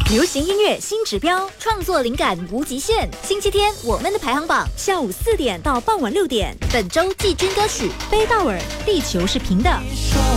流行音乐新指标，创作灵感无极限。星期天我们的排行榜，下午4点到傍晚6点。本周季军歌曲《贝道尔》，地球是平的。